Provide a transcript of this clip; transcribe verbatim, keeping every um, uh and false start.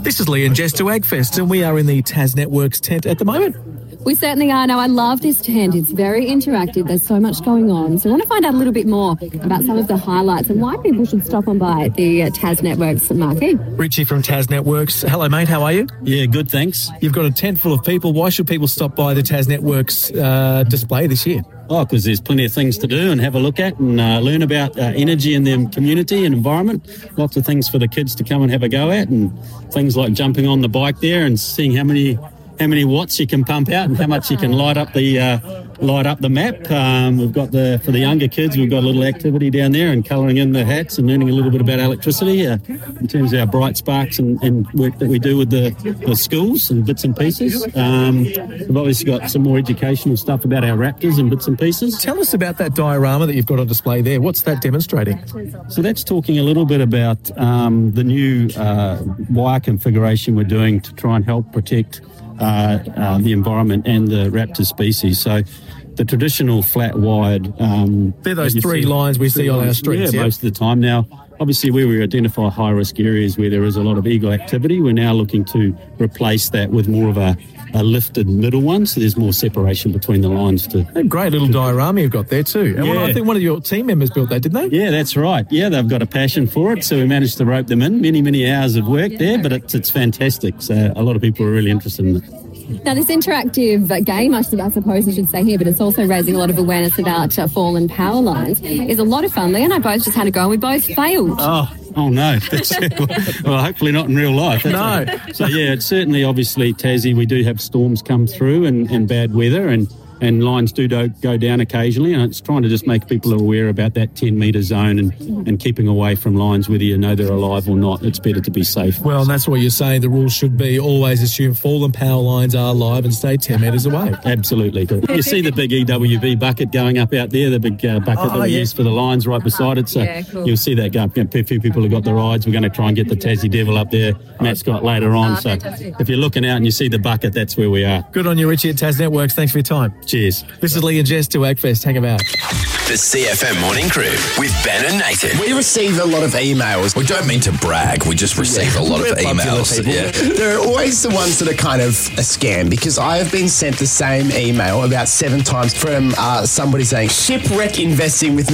This is Lee and Jess to Agfest, and we are in the Tas Networks tent at the moment. We certainly are. Now, I love this tent. It's very interactive. There's so much going on. So I want to find out a little bit more about some of the highlights and why people should stop on by the uh, Tas Networks marquee. Richie from Tas Networks. Hello, mate. How are you? Yeah, good, thanks. You've got a tent full of people. Why should people stop by the Tas Networks uh, display this year? Oh, because there's plenty of things to do and have a look at and uh, learn about uh, energy in their community and environment. Lots of things for the kids to come and have a go at, and things like jumping on the bike there and seeing how many how many watts you can pump out and how much you can light up the uh, light up the map. Um, we've got the for the younger kids, we've got a little activity down there and colouring in the hats and learning a little bit about electricity uh, in terms of our bright sparks and, and work that we do with the, the schools and bits and pieces. Um, we've obviously got some more educational stuff about our raptors and bits and pieces. Tell us about that diorama that you've got on display there. What's that demonstrating? So that's talking a little bit about um, the new uh, wire configuration we're doing to try and help protect Uh, uh, the environment and the raptor species. So the traditional flat wired... Um, They're those three see, lines we see on lines, our streets. Yeah, yeah, most of the time. Now, obviously, where we identify high-risk areas where there is a lot of eagle activity, we're now looking to replace that with more of a, a lifted middle one, so there's more separation between the lines. To a great little diorama you've got there too. And yeah. one, I think one of your team members built that, didn't they? Yeah, that's right. Yeah, they've got a passion for it, so we managed to rope them in. Many, many hours of work there, but it's, it's fantastic. So a lot of people are really interested in it. Now, this interactive game, I suppose I should say here, but it's also raising a lot of awareness about uh, fallen power lines, is a lot of fun. Lee and I both just had a go and we both failed. Oh, oh no. That's, well, hopefully not in real life. That's no. Right. So, yeah, it's certainly, obviously, Tassie, we do have storms come through and, and bad weather, and and lines do, do go down occasionally, and it's trying to just make people aware about that ten metre zone and, and keeping away from lines, whether you know they're alive or not. It's better to be safe. Well, and that's what you're saying. The rules should be always assume fallen power lines are alive and stay ten metres away. Absolutely. You see the big E W V bucket going up out there, the big uh, bucket oh, that we yeah. use for the lines right beside it. So yeah, cool. You'll see that go up. You know, a few people have got the rides. We're going to try and get the Tassie Devil up there, Matt Scott, later on. Oh, so fantastic. If you're looking out and you see the bucket, that's where we are. Good on you, Richie at Tas Networks. Thanks for your time. Cheers. This is Lee and Jess to Agfest. Hang about. The C F M Morning Crew with Ben and Nathan. We receive a lot of emails. We don't mean to brag. We just receive Yeah. a lot We're of popular emails. people. Yeah. There are always the ones that are kind of a scam, because I have been sent the same email about seven times from uh, somebody saying, shipwreck investing with